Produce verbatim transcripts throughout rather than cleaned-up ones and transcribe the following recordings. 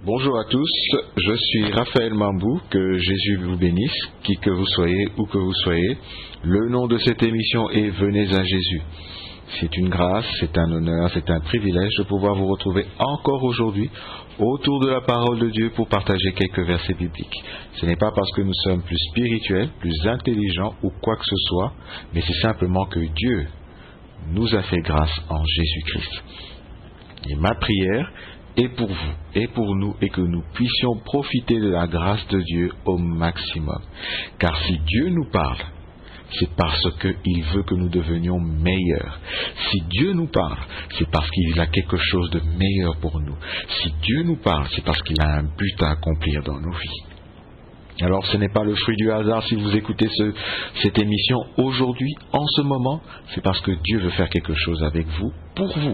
Bonjour à tous, je suis Raphaël Mambou, que Jésus vous bénisse, qui que vous soyez, où que vous soyez. Le nom de cette émission est Venez à Jésus. C'est une grâce, c'est un honneur, c'est un privilège de pouvoir vous retrouver encore aujourd'hui autour de la parole de Dieu pour partager quelques versets bibliques. Ce n'est pas parce que nous sommes plus spirituels, plus intelligents ou quoi que ce soit, mais c'est simplement que Dieu nous a fait grâce en Jésus-Christ. Et ma prière est pour vous et pour nous, et que nous puissions profiter de la grâce de Dieu au maximum. Car si Dieu nous parle, c'est parce qu'il veut que nous devenions meilleurs. Si Dieu nous parle, c'est parce qu'il a quelque chose de meilleur pour nous. Si Dieu nous parle, c'est parce qu'il a un but à accomplir dans nos vies. Alors ce n'est pas le fruit du hasard si vous écoutez ce, cette émission aujourd'hui, en ce moment, c'est parce que Dieu veut faire quelque chose avec vous, pour vous.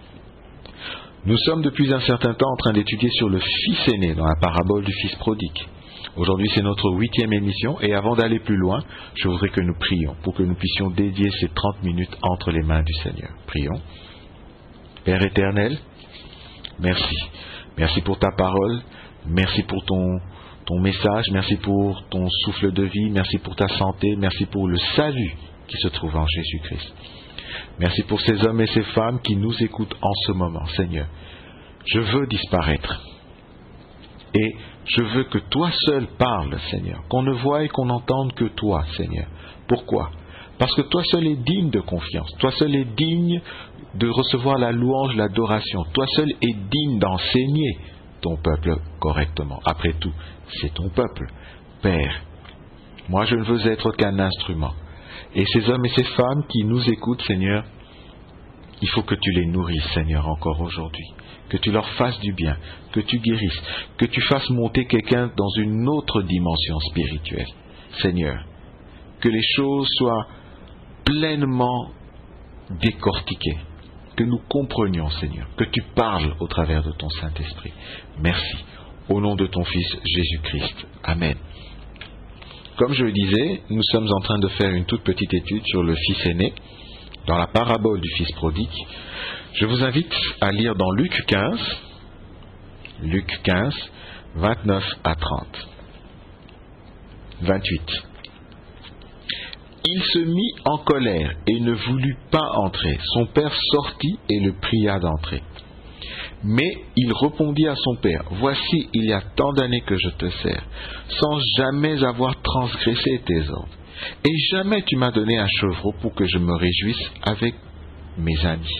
Nous sommes depuis un certain temps en train d'étudier sur le fils aîné dans la parabole du fils prodigue. Aujourd'hui, c'est notre huitième émission, et avant d'aller plus loin, je voudrais que nous prions pour que nous puissions dédier ces trente minutes entre les mains du Seigneur. Prions. Père éternel, merci. Merci pour ta parole, merci pour ton, ton message, merci pour ton souffle de vie, merci pour ta santé, merci pour le salut qui se trouve en Jésus-Christ. Merci pour ces hommes et ces femmes qui nous écoutent en ce moment, Seigneur. Je veux disparaître. Et je veux que toi seul parles, Seigneur. Qu'on ne voie et qu'on n'entende que toi, Seigneur. Pourquoi? Parce que toi seul es digne de confiance. Toi seul es digne de recevoir la louange, l'adoration. Toi seul es digne d'enseigner ton peuple correctement. Après tout, c'est ton peuple. Père, moi je ne veux être qu'un instrument. Et ces hommes et ces femmes qui nous écoutent, Seigneur, il faut que tu les nourrisses, Seigneur, encore aujourd'hui. Que tu leur fasses du bien, que tu guérisses, que tu fasses monter quelqu'un dans une autre dimension spirituelle. Seigneur, que les choses soient pleinement décortiquées, que nous comprenions, Seigneur, que tu parles au travers de ton Saint-Esprit. Merci. Au nom de ton Fils Jésus-Christ. Amen. Comme je le disais, nous sommes en train de faire une toute petite étude sur le fils aîné, dans la parabole du fils prodigue. Je vous invite à lire dans Luc quinze, Luc quinze, vingt-neuf à trente. vingt-huit. Il se mit en colère et ne voulut pas entrer. Son père sortit et le pria d'entrer. Mais il répondit à son père, « Voici, il y a tant d'années que je te sers, sans jamais avoir transgressé tes ordres. Et jamais tu m'as donné un chevreau pour que je me réjouisse avec mes amis.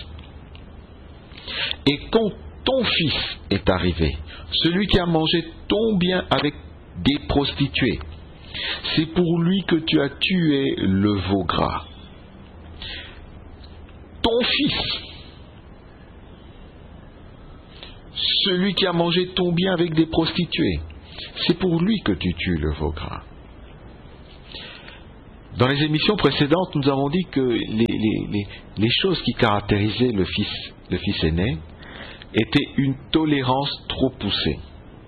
Et quand ton fils est arrivé, celui qui a mangé ton bien avec des prostituées, c'est pour lui que tu as tué le veau gras. Ton fils, celui qui a mangé ton bien avec des prostituées, c'est pour lui que tu tues le veau gras. » Dans les émissions précédentes, nous avons dit que les, les, les, les choses qui caractérisaient le fils, le fils aîné étaient une tolérance trop poussée.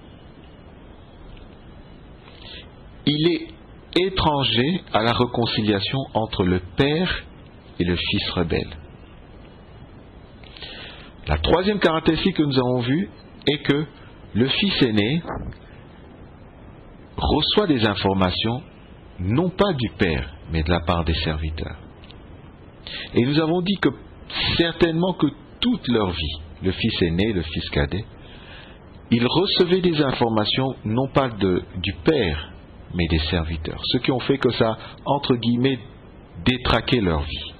Il est étranger à la réconciliation entre le père et le fils rebelle. La troisième caractéristique que nous avons vue est que le fils aîné reçoit des informations non pas du père, mais de la part des serviteurs. Et nous avons dit que certainement que toute leur vie, le fils aîné, le fils cadet, ils recevaient des informations non pas de, du père, mais des serviteurs. Ce qui ont fait que ça, entre guillemets, détraquait leur vie.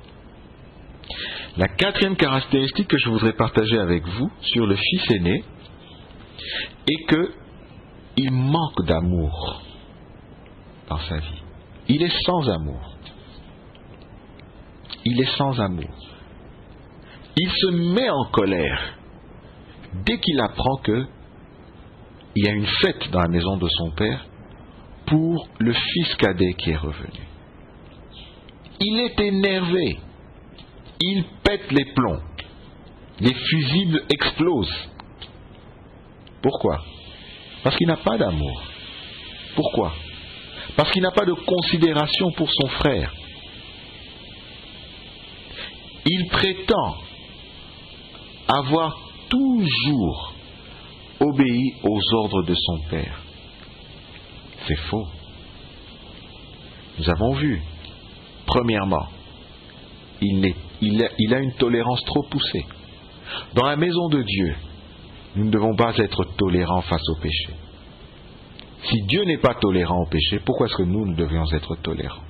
La quatrième caractéristique que je voudrais partager avec vous sur le fils aîné est qu'il manque d'amour dans sa vie. Il est sans amour. Il est sans amour. Il se met en colère dès qu'il apprend que il y a une fête dans la maison de son père pour le fils cadet qui est revenu. Il est énervé. Il pète les plombs. Les fusibles explosent. Pourquoi? Parce qu'il n'a pas d'amour. Pourquoi? Parce qu'il n'a pas de considération pour son frère. Il prétend avoir toujours obéit aux ordres de son père. C'est faux. Nous avons vu, premièrement, il, est, il, a, il a une tolérance trop poussée. Dans la maison de Dieu, nous ne devons pas être tolérants face au péché. Si Dieu n'est pas tolérant au péché, pourquoi est-ce que nous, nous devrions être tolérants?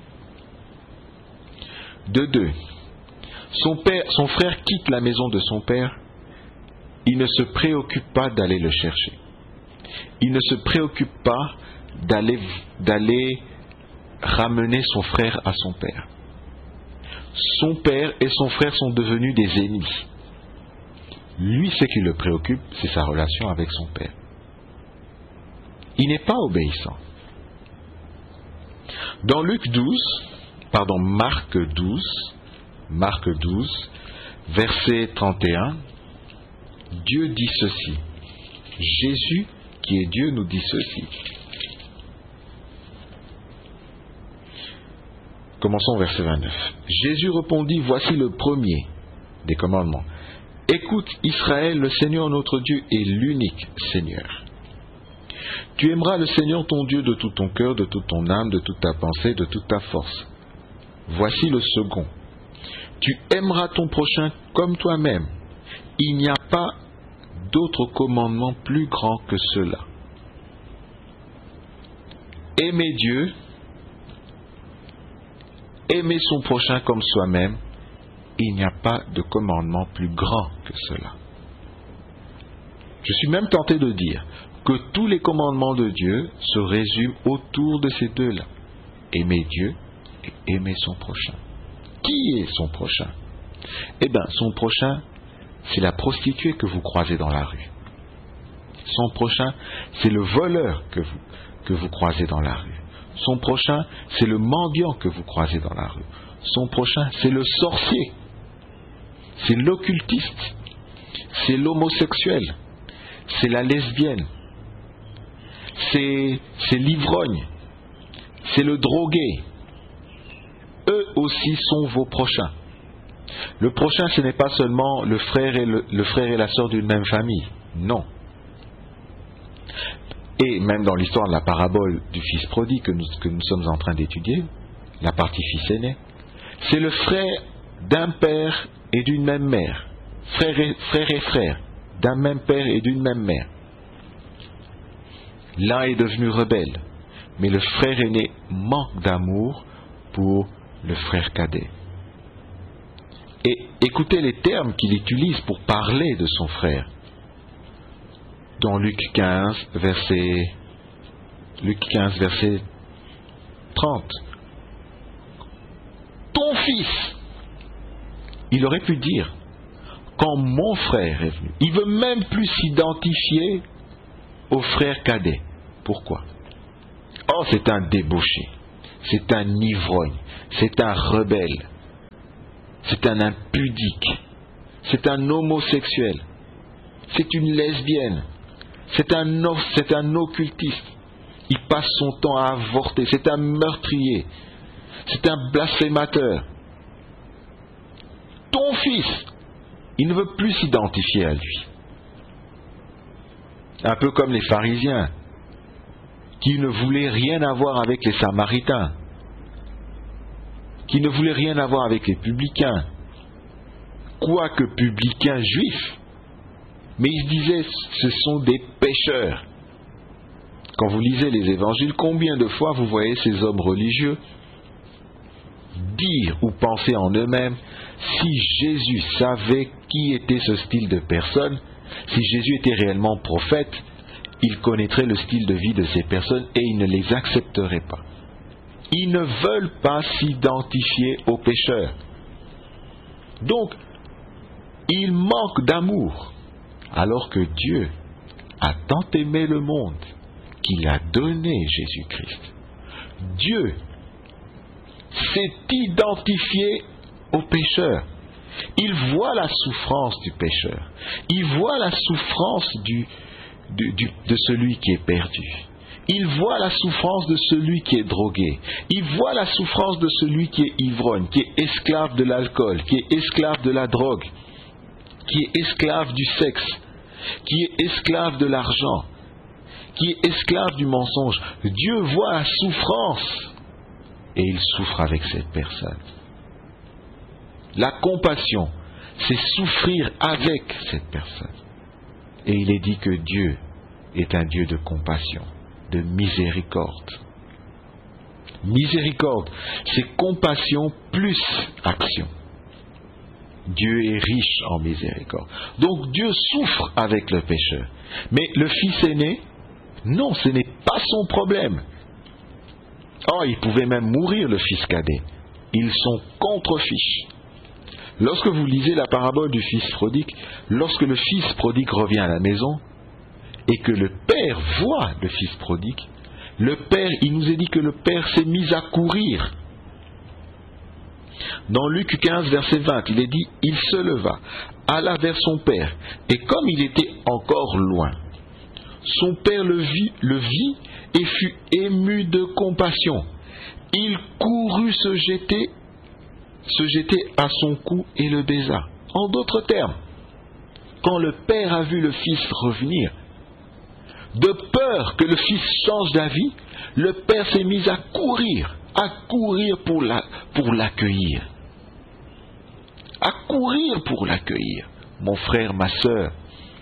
De deux, son, père, son frère quitte la maison de son père, il ne se préoccupe pas d'aller le chercher. Il ne se préoccupe pas d'aller, d'aller ramener son frère à son père. Son père et son frère sont devenus des ennemis. Lui, ce qui le préoccupe, c'est sa relation avec son père. Il n'est pas obéissant. Dans Luc douze, pardon, Marc douze, Marc douze, verset trente et un, Dieu dit ceci. Jésus, qui est Dieu, nous dit ceci. Commençons au verset vingt-neuf. Jésus répondit, voici le premier des commandements. Écoute Israël, le Seigneur notre Dieu est l'unique Seigneur. Tu aimeras le Seigneur ton Dieu de tout ton cœur, de toute ton âme, de toute ta pensée, de toute ta force. Voici le second. Tu aimeras ton prochain comme toi-même. Il n'y a pas d'autre commandement plus grand que cela. Aimer Dieu, aimer son prochain comme soi-même, il n'y a pas de commandement plus grand que cela. Je suis même tenté de dire que tous les commandements de Dieu se résument autour de ces deux-là. Aimer Dieu et aimer son prochain. Qui est son prochain? Eh bien, son prochain, c'est la prostituée que vous croisez dans la rue. Son prochain, c'est le voleur que vous, que vous croisez dans la rue. Son prochain, c'est le mendiant que vous croisez dans la rue. Son prochain, c'est le sorcier. C'est l'occultiste. C'est l'homosexuel. C'est la lesbienne. C'est, c'est l'ivrogne. C'est le drogué. Eux aussi sont vos prochains. Le prochain, ce n'est pas seulement le frère et, le, le frère et la sœur d'une même famille. Non. Et même dans l'histoire de la parabole du fils prodigue que nous, que nous sommes en train d'étudier, la partie fils aîné, c'est le frère d'un père et d'une même mère. Frère et frère, et frère d'un même père et d'une même mère. L'un est devenu rebelle, mais le frère aîné manque d'amour pour le frère cadet. Et écoutez les termes qu'il utilise pour parler de son frère. Dans Luc quinze, verset, Luc quinze, verset trente. Ton fils, il aurait pu dire, quand mon frère est venu. Il veut même plus s'identifier au frère cadet. Pourquoi? Oh, c'est un débauché, c'est un ivrogne, c'est un rebelle, c'est un impudique, c'est un homosexuel, c'est une lesbienne, c'est un, c'est un occultiste. Il passe son temps à avorter, c'est un meurtrier, c'est un blasphémateur. Ton fils, il ne veut plus s'identifier à lui. Un peu comme les pharisiens, qui ne voulaient rien avoir avec les samaritains, qui ne voulaient rien avoir avec les publicains, quoique publicains juifs, mais ils se disaient, ce sont des pécheurs. Quand vous lisez les évangiles, combien de fois vous voyez ces hommes religieux dire ou penser en eux-mêmes, si Jésus savait qui était ce style de personne, si Jésus était réellement prophète, il connaîtrait le style de vie de ces personnes et il ne les accepterait pas. Ils ne veulent pas s'identifier aux pécheurs. Donc, ils manquent d'amour, alors que Dieu a tant aimé le monde qu'il a donné Jésus-Christ. Dieu s'est identifié aux pécheurs. Il voit la souffrance du pécheur. Il voit la souffrance du, du, du, de celui qui est perdu. Il voit la souffrance de celui qui est drogué. Il voit la souffrance de celui qui est ivrogne, qui est esclave de l'alcool, qui est esclave de la drogue, qui est esclave du sexe. qui est esclave de l'argent, qui est esclave du mensonge. Dieu voit la souffrance et il souffre avec cette personne. La compassion, c'est souffrir avec cette personne. Et il est dit que Dieu est un Dieu de compassion, de miséricorde. Miséricorde, c'est compassion plus action. Dieu est riche en miséricorde. Donc Dieu souffre avec le pécheur. Mais le fils aîné, non, ce n'est pas son problème. Oh, il pouvait même mourir, le fils cadet. Ils sont contre-fiches. Lorsque vous lisez la parabole du fils prodigue, lorsque le fils prodigue revient à la maison et que le père voit le fils prodigue, le père, il nous est dit que le père s'est mis à courir. Dans Luc quinze, verset vingt, il est dit, il se leva, alla vers son père, et comme il était encore loin, son père le vit, le vit et fut ému de compassion. Il courut se jeter, se jeter à son cou et le baisa. En d'autres termes, quand le père a vu le fils revenir, de peur que le fils change d'avis, le père s'est mis à courir, à courir pour, la, pour l'accueillir. À courir pour l'accueillir. Mon frère, ma sœur,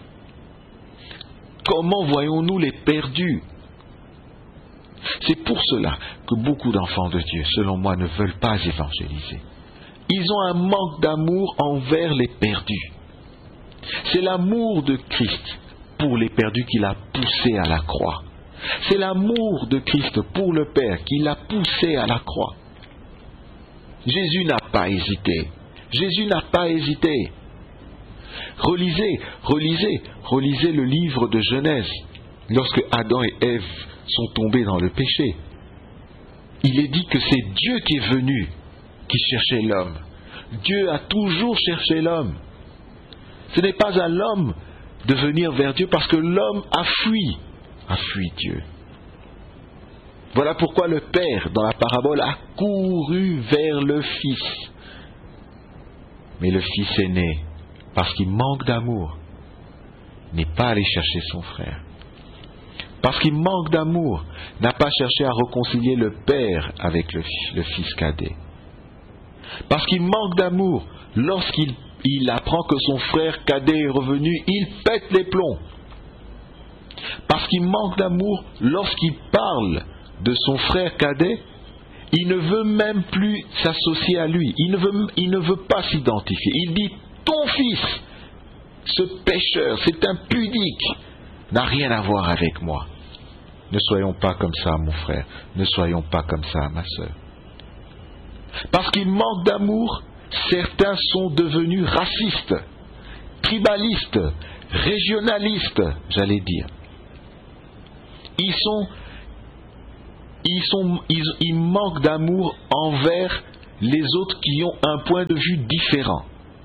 comment voyons-nous les perdus? C'est pour cela que beaucoup d'enfants de Dieu, selon moi, ne veulent pas évangéliser. Ils ont un manque d'amour envers les perdus. C'est l'amour de Christ pour les perdus qui l'a poussé à la croix. C'est l'amour de Christ pour le Père qui l'a poussé à la croix. Jésus n'a pas hésité. Jésus n'a pas hésité. Relisez, relisez, relisez le livre de Genèse. Lorsque Adam et Ève sont tombés dans le péché, il est dit que c'est Dieu qui est venu, qui cherchait l'homme. Dieu a toujours cherché l'homme. Ce n'est pas à l'homme de venir vers Dieu parce que l'homme a fui, a fui Dieu. Voilà pourquoi le Père, dans la parabole, a couru vers le Fils. Mais le Fils aîné, parce qu'il manque d'amour, n'est pas allé chercher son frère. Parce qu'il manque d'amour, n'a pas cherché à réconcilier le Père avec le, le Fils cadet. Parce qu'il manque d'amour, lorsqu'il il apprend que son frère cadet est revenu, il pète les plombs. Parce qu'il manque d'amour, lorsqu'il parle de son frère cadet, il ne veut même plus s'associer à lui. Il ne veut, il ne veut pas s'identifier. Il dit, ton fils, ce pécheur, c'est impudique, n'a rien à voir avec moi. Ne soyons pas comme ça, mon frère. Ne soyons pas comme ça, ma sœur. Parce qu'il manque d'amour, certains sont devenus racistes, tribalistes, régionalistes, j'allais dire. Ils sont, ils sont, ils, ils manquent d'amour envers les autres qui ont un point de vue différent.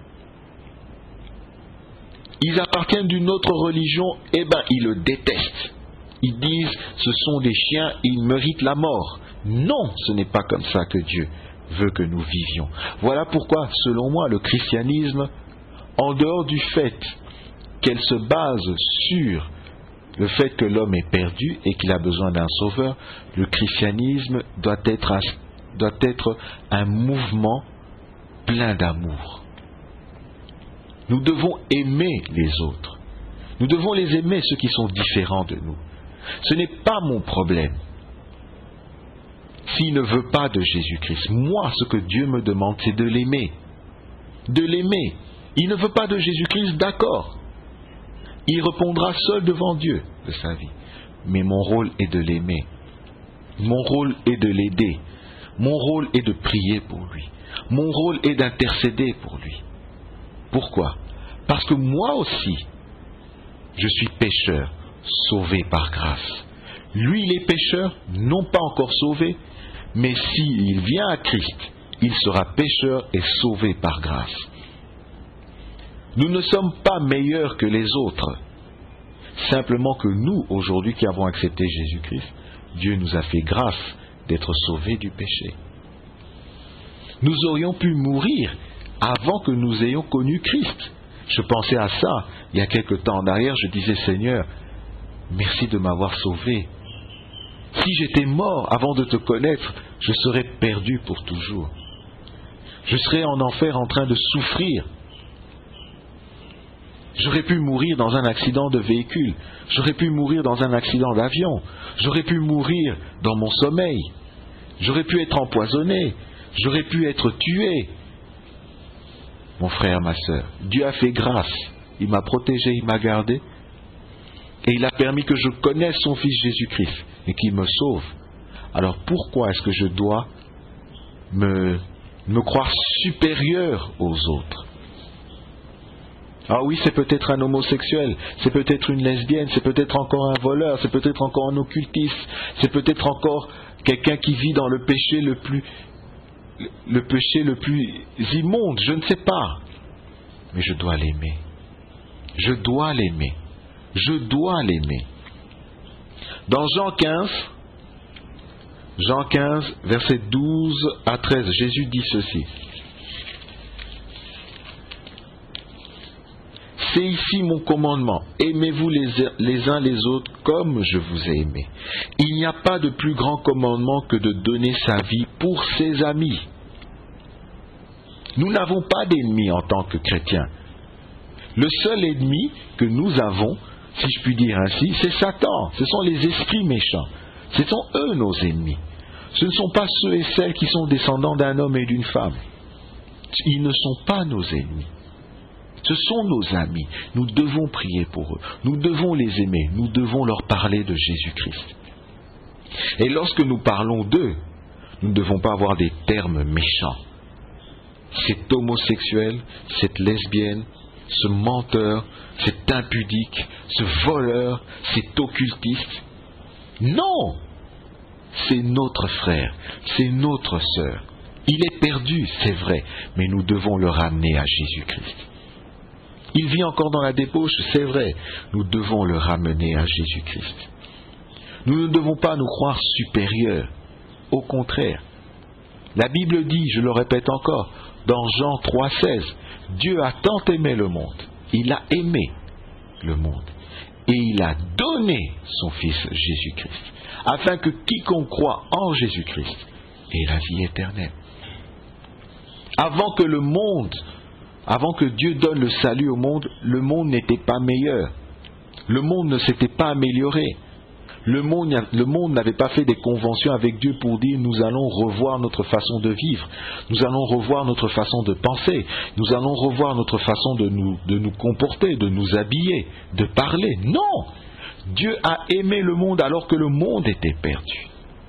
Ils appartiennent d'une autre religion, eh bien, ils le détestent. Ils disent, ce sont des chiens, ils méritent la mort. Non, ce n'est pas comme ça que Dieu veut que nous vivions. Voilà pourquoi, selon moi, le christianisme, en dehors du fait qu'elle se base sur le fait que l'homme est perdu et qu'il a besoin d'un sauveur, le christianisme doit être un, doit être un mouvement plein d'amour. Nous devons aimer les autres. Nous devons les aimer, ceux qui sont différents de nous. Ce n'est pas mon problème s'il ne veut pas de Jésus-Christ. Moi, ce que Dieu me demande, c'est de l'aimer. De l'aimer. Il ne veut pas de Jésus-Christ, d'accord. Il répondra seul devant Dieu de sa vie. Mais mon rôle est de l'aimer. Mon rôle est de l'aider. Mon rôle est de prier pour lui. Mon rôle est d'intercéder pour lui. Pourquoi? Parce que moi aussi, je suis pécheur, sauvé par grâce. Lui, il est pécheur, non pas encore sauvé, mais s'il vient à Christ, il sera pécheur et sauvé par grâce. Nous ne sommes pas meilleurs que les autres. Simplement que nous, aujourd'hui qui avons accepté Jésus-Christ, Dieu nous a fait grâce d'être sauvés du péché. Nous aurions pu mourir avant que nous ayons connu Christ. Je pensais à ça il y a quelque temps en arrière, je disais Seigneur, merci de m'avoir sauvé. Si j'étais mort avant de te connaître, je serais perdu pour toujours. Je serais en enfer en train de souffrir. J'aurais pu mourir dans un accident de véhicule. J'aurais pu mourir dans un accident d'avion. J'aurais pu mourir dans mon sommeil. J'aurais pu être empoisonné. J'aurais pu être tué. Mon frère, ma sœur, Dieu a fait grâce. Il m'a protégé, il m'a gardé. Et il a permis que je connaisse son Fils Jésus-Christ et qu'il me sauve. Alors pourquoi est-ce que je dois me, me croire supérieur aux autres? Ah oui, c'est peut-être un homosexuel, c'est peut-être une lesbienne, c'est peut-être encore un voleur, c'est peut-être encore un occultiste, c'est peut-être encore quelqu'un qui vit dans le péché le plus, le péché le plus immonde, je ne sais pas. Mais je dois l'aimer. Je dois l'aimer. Je dois l'aimer. Dans Jean quinze, Jean quinze, versets douze à treize, Jésus dit ceci. C'est ici mon commandement. Aimez-vous les, les uns les autres comme je vous ai aimé. Il n'y a pas de plus grand commandement que de donner sa vie pour ses amis. Nous n'avons pas d'ennemis en tant que chrétiens. Le seul ennemi que nous avons, si je puis dire ainsi, c'est Satan. Ce sont les esprits méchants. Ce sont eux nos ennemis. Ce ne sont pas ceux et celles qui sont descendants d'un homme et d'une femme. Ils ne sont pas nos ennemis. Ce sont nos amis. Nous devons prier pour eux. Nous devons les aimer. Nous devons leur parler de Jésus-Christ. Et lorsque nous parlons d'eux, nous ne devons pas avoir des termes méchants. Cet homosexuel, cette lesbienne, ce menteur, cet impudique, ce voleur, cet occultiste. Non! C'est notre frère, c'est notre sœur. Il est perdu, c'est vrai, mais nous devons le ramener à Jésus-Christ. Il vit encore dans la débauche, c'est vrai, nous devons le ramener à Jésus-Christ. Nous ne devons pas nous croire supérieurs, au contraire. La Bible dit, je le répète encore, dans Jean trois seize, Dieu a tant aimé le monde, il a aimé le monde, et il a donné son Fils Jésus-Christ, afin que quiconque croit en Jésus-Christ ait la vie éternelle. Avant que le monde, avant que Dieu donne le salut au monde, le monde n'était pas meilleur, le monde ne s'était pas amélioré. Le monde, le monde n'avait pas fait des conventions avec Dieu pour dire nous allons revoir notre façon de vivre, nous allons revoir notre façon de penser, nous allons revoir notre façon de nous, de nous comporter, de nous habiller, de parler. Non! Dieu a aimé le monde alors que le monde était perdu.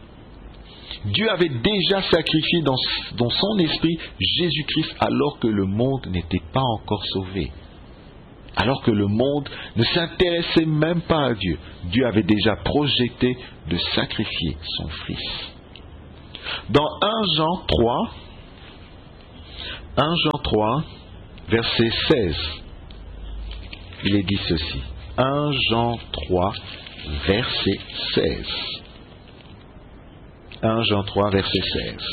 Dieu avait déjà sacrifié dans, dans son esprit Jésus-Christ alors que le monde n'était pas encore sauvé. Alors que le monde ne s'intéressait même pas à Dieu. Dieu avait déjà projeté de sacrifier son Fils. Dans un Jean trois, un Jean trois, verset seize, il est dit ceci. un Jean trois, verset seize. un Jean trois, verset seize.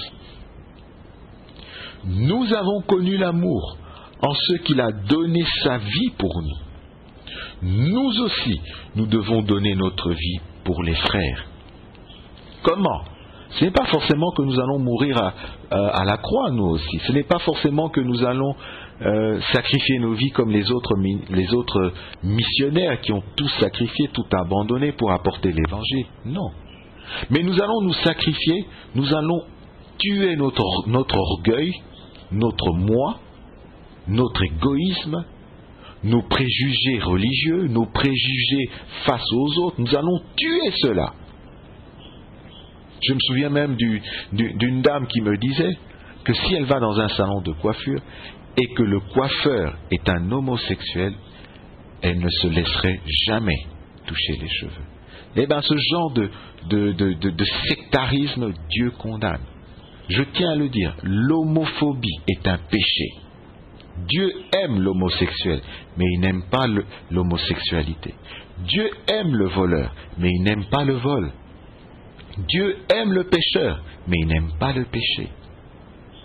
Nous avons connu l'amour en ce qu'il a donné sa vie pour nous. Nous aussi, nous devons donner notre vie pour les frères. Comment? Ce n'est pas forcément que nous allons mourir à, à, à la croix, nous aussi. Ce n'est pas forcément que nous allons euh, sacrifier nos vies comme les autres, les autres missionnaires qui ont tout sacrifié, tout abandonné pour apporter l'évangile. Non. Mais nous allons nous sacrifier, nous allons tuer notre, notre orgueil, notre moi, notre égoïsme, nos préjugés religieux, nos préjugés face aux autres. Nous allons tuer cela. Je me souviens même du, du, d'une dame qui me disait que si elle va dans un salon de coiffure et que le coiffeur est un homosexuel, elle ne se laisserait jamais toucher les cheveux. Eh bien, ce genre de, de, de, de, de sectarisme, Dieu condamne. Je tiens à le dire, l'homophobie est un péché. Dieu aime l'homosexuel, mais il n'aime pas le, l'homosexualité. Dieu aime le voleur, mais il n'aime pas le vol. Dieu aime le pécheur, mais il n'aime pas le péché.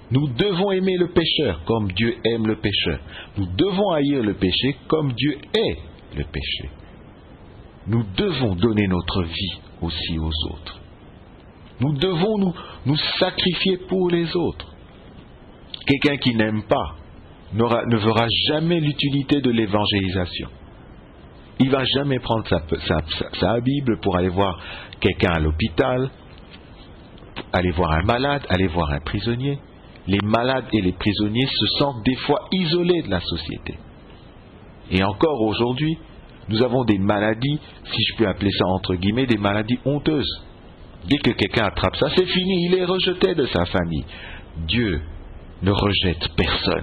Nous devons aimer le pécheur comme Dieu aime le pécheur. Nous devons haïr le péché comme Dieu hait le péché. Nous devons donner notre vie aussi aux autres. Nous devons nous, nous sacrifier pour les autres. Quelqu'un qui n'aime pas n'aura, ne verra jamais l'utilité de l'évangélisation. Il ne va jamais prendre sa, sa, sa, sa Bible pour aller voir quelqu'un à l'hôpital, aller voir un malade, aller voir un prisonnier. Les malades et les prisonniers se sentent des fois isolés de la société. Et encore aujourd'hui, nous avons des maladies, si je peux appeler ça entre guillemets, des maladies honteuses. Dès que quelqu'un attrape ça, c'est fini, il est rejeté de sa famille. Dieu ne rejette personne.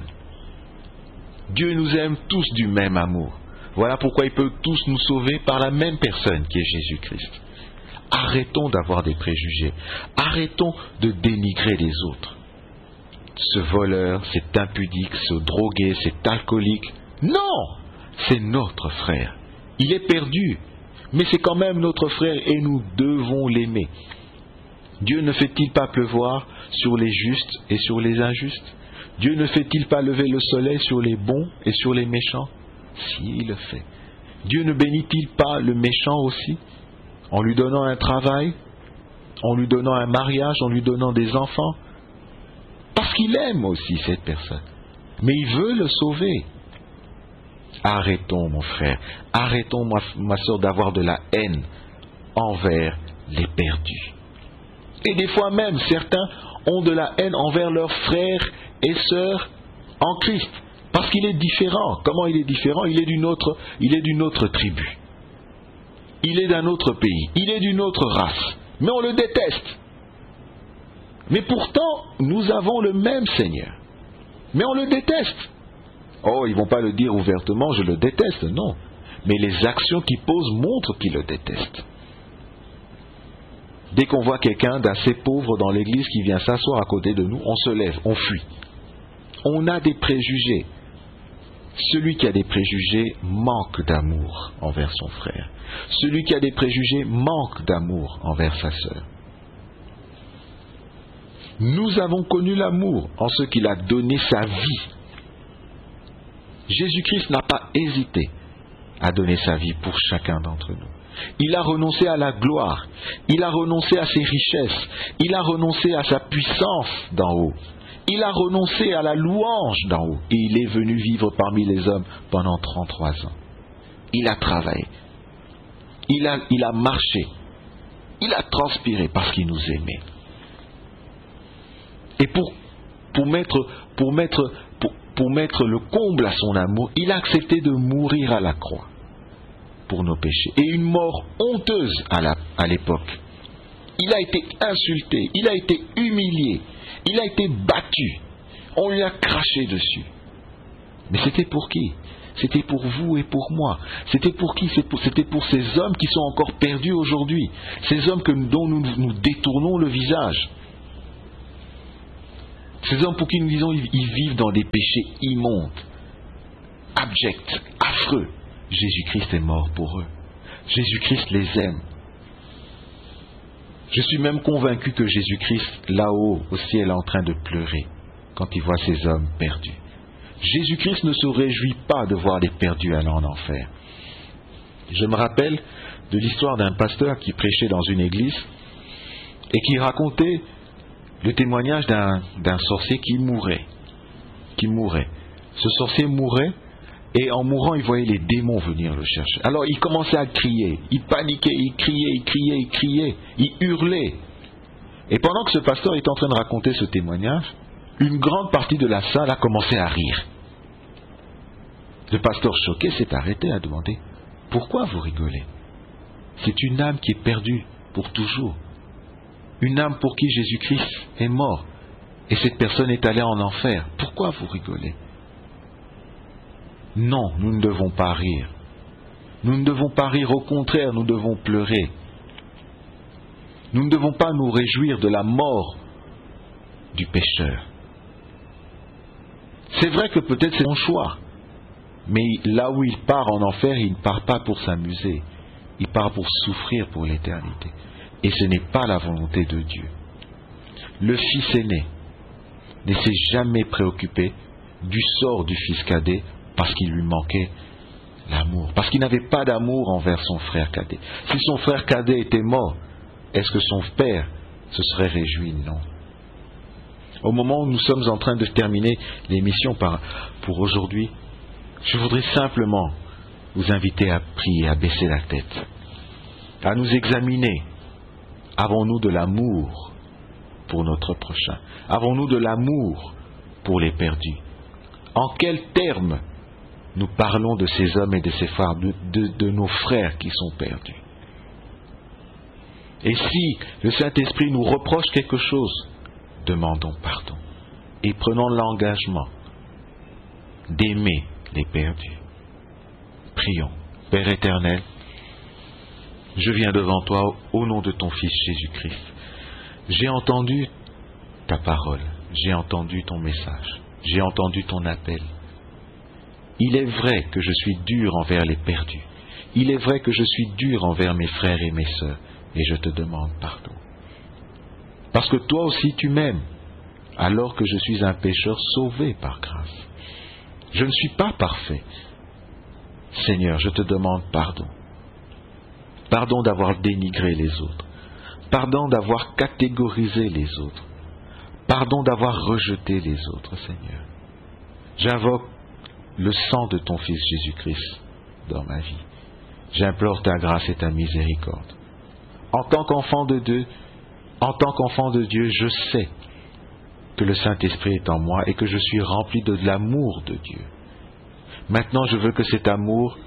Dieu nous aime tous du même amour. Voilà pourquoi il peut tous nous sauver par la même personne qui est Jésus-Christ. Arrêtons d'avoir des préjugés. Arrêtons de dénigrer les autres. Ce voleur, cet impudique, ce drogué, cet alcoolique. Non! C'est notre frère. Il est perdu. Mais c'est quand même notre frère et nous devons l'aimer. Dieu ne fait-il pas pleuvoir sur les justes et sur les injustes? Dieu ne fait-il pas lever le soleil sur les bons et sur les méchants? Si, il le fait. Dieu ne bénit-il pas le méchant aussi, en lui donnant un travail, en lui donnant un mariage, en lui donnant des enfants? Parce qu'il aime aussi cette personne. Mais il veut le sauver. Arrêtons, mon frère, arrêtons, ma, ma soeur, d'avoir de la haine envers les perdus. Et des fois même, certains ont de la haine envers leurs frères et sœurs en Christ. Parce qu'il est différent. Comment il est différent? Il est d'une autre, il est d'une autre tribu. Il est d'un autre pays. Il est d'une autre race. Mais on le déteste. Mais pourtant, nous avons le même Seigneur. Mais on le déteste. Oh, ils ne vont pas le dire ouvertement, je le déteste, non. Mais les actions qu'il pose montrent qu'il le déteste. Dès qu'on voit quelqu'un d'assez pauvre dans l'église qui vient s'asseoir à côté de nous, on se lève, on fuit. On a des préjugés. Celui qui a des préjugés manque d'amour envers son frère. Celui qui a des préjugés manque d'amour envers sa sœur. Nous avons connu l'amour en ce qu'il a donné sa vie. Jésus-Christ n'a pas hésité à donner sa vie pour chacun d'entre nous. Il a renoncé à la gloire, il a renoncé à ses richesses, il a renoncé à sa puissance d'en haut, il a renoncé à la louange d'en haut et il est venu vivre parmi les hommes pendant trente-trois ans. Il a travaillé, il a, il a marché, il a transpiré parce qu'il nous aimait. Et pour, pour, mettre, pour, mettre, pour, pour mettre le comble à son amour, il a accepté de mourir à la croix pour nos péchés. Et une mort honteuse à, la, à l'époque. Il a été insulté, il a été humilié, il a été battu. On lui a craché dessus. Mais c'était pour qui? C'était pour vous et pour moi. C'était pour qui? C'était pour ces hommes qui sont encore perdus aujourd'hui. Ces hommes que, dont nous nous détournons le visage. Ces hommes pour qui nous disons ils vivent dans des péchés immondes, abjects, affreux. Jésus-Christ est mort pour eux. Jésus-Christ les aime. Je suis même convaincu que Jésus-Christ, là-haut, au ciel, est en train de pleurer quand il voit ces hommes perdus. Jésus-Christ ne se réjouit pas de voir les perdus aller en enfer. Je me rappelle de l'histoire d'un pasteur qui prêchait dans une église et qui racontait le témoignage d'un, d'un sorcier qui mourait. Qui mourait. Ce sorcier mourait et en mourant, il voyait les démons venir le chercher. Alors il commençait à crier, il paniquait, il criait, il criait, il criait, il hurlait. Et pendant que ce pasteur est en train de raconter ce témoignage, une grande partie de la salle a commencé à rire. Le pasteur choqué s'est arrêté à demander « Pourquoi vous rigolez ? C'est une âme qui est perdue pour toujours. Une âme pour qui Jésus-Christ est mort. Et cette personne est allée en enfer. Pourquoi vous rigolez ?» Non, nous ne devons pas rire. Nous ne devons pas rire, au contraire, nous devons pleurer. Nous ne devons pas nous réjouir de la mort du pécheur. C'est vrai que peut-être c'est son choix, mais là où il part en enfer, il ne part pas pour s'amuser, il part pour souffrir pour l'éternité. Et ce n'est pas la volonté de Dieu. Le Fils aîné, ne s'est jamais préoccupé du sort du fils cadet parce qu'il lui manquait l'amour, parce qu'il n'avait pas d'amour envers son frère cadet. Si son frère cadet était mort, est-ce que son père se serait réjoui? Non. Au moment où nous sommes en train de terminer l'émission par, pour aujourd'hui, je voudrais simplement vous inviter à prier, à baisser la tête, à nous examiner. Avons-nous de l'amour pour notre prochain? Avons-nous de l'amour pour les perdus? En quels termes nous parlons de ces hommes et de ces femmes, de, de, de nos frères qui sont perdus? Et si le Saint-Esprit nous reproche quelque chose, demandons pardon et prenons l'engagement d'aimer les perdus. Prions. Père éternel, je viens devant toi au nom de ton Fils Jésus-Christ. J'ai entendu ta parole, j'ai entendu ton message, j'ai entendu ton appel. Il est vrai que je suis dur envers les perdus. Il est vrai que je suis dur envers mes frères et mes sœurs, et je te demande pardon. Parce que toi aussi tu m'aimes, alors que je suis un pécheur sauvé par grâce. Je ne suis pas parfait. Seigneur, je te demande pardon. Pardon d'avoir dénigré les autres. Pardon d'avoir catégorisé les autres. Pardon d'avoir rejeté les autres, Seigneur. J'invoque le sang de ton Fils Jésus-Christ dans ma vie. J'implore ta grâce et ta miséricorde. En tant qu'enfant de Dieu, en tant qu'enfant de Dieu, je sais que le Saint-Esprit est en moi et que je suis rempli de l'amour de Dieu. Maintenant, je veux que cet amour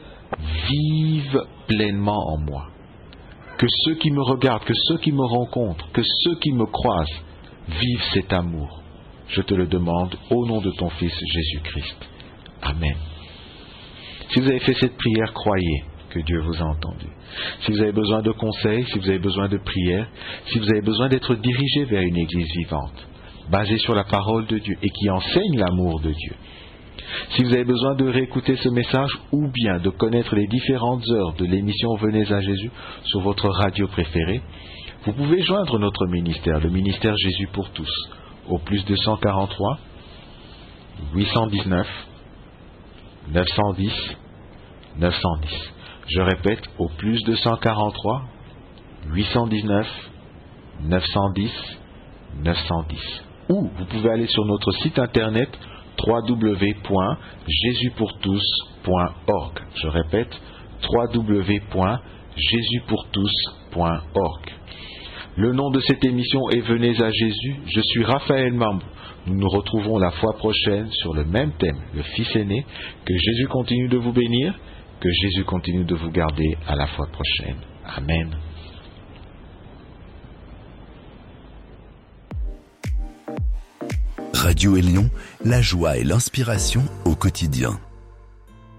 vive pleinement en moi. Que ceux qui me regardent, que ceux qui me rencontrent, que ceux qui me croisent vivent cet amour. Je te le demande au nom de ton Fils Jésus-Christ. Amen. Si vous avez fait cette prière, croyez que Dieu vous a entendu. Si vous avez besoin de conseils, si vous avez besoin de prières, si vous avez besoin d'être dirigé vers une église vivante, basée sur la parole de Dieu et qui enseigne l'amour de Dieu, si vous avez besoin de réécouter ce message ou bien de connaître les différentes heures de l'émission Venez à Jésus sur votre radio préférée, vous pouvez joindre notre ministère, le ministère Jésus pour tous, au plus deux cent quarante-trois, huit cent dix-neuf, neuf cent dix, neuf cent dix. Je répète, au plus deux cent quarante-trois, huit cent dix-neuf, neuf cent dix, neuf cent dix. Ou vous pouvez aller sur notre site internet w w w point jésus pour tous point org. Je répète, w w w point jésus pour tous point org. Le nom de cette émission est Venez à Jésus. Je suis Raphaël Mambou. Nous nous retrouvons la fois prochaine sur le même thème, le Fils aîné. Que Jésus continue de vous bénir, que Jésus continue de vous garder à la fois prochaine. Amen. Radio Élion, la joie et l'inspiration au quotidien.